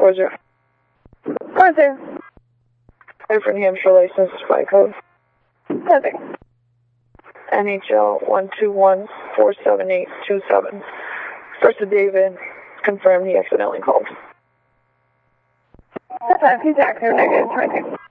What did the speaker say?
40. Arthur. New Hampshire license flight code. Perfect. NHL 121-47827. First of David confirmed he accidentally called. That's fine. He's active. Negative. 23.